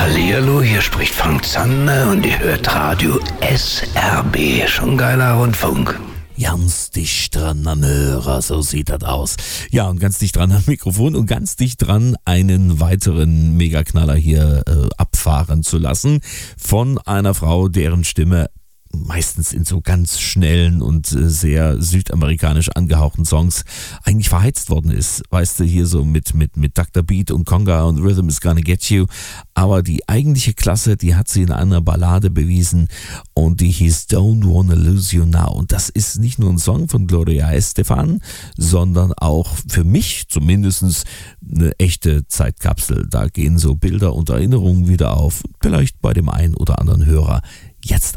Hallihallo, hier spricht Frank Zander und ihr hört Radio SRB. Schon geiler Rundfunk. Ganz dicht dran am Hörer, so sieht das aus. Ja, und ganz dicht dran am Mikrofon und ganz dicht dran einen weiteren Megaknaller hier abfahren zu lassen von einer Frau, deren Stimme meistens in so ganz schnellen und sehr südamerikanisch angehauchten Songs eigentlich verheizt worden ist. Weißt du, hier so mit Dr. Beat und Conga und Rhythm is Gonna Get You. Aber die eigentliche Klasse, die hat sie in einer Ballade bewiesen und die hieß Don't Wanna Lose You Now. Und das ist nicht nur ein Song von Gloria Estefan, sondern auch für mich zumindest eine echte Zeitkapsel. Da gehen so Bilder und Erinnerungen wieder auf. Vielleicht bei dem einen oder anderen Hörer jetzt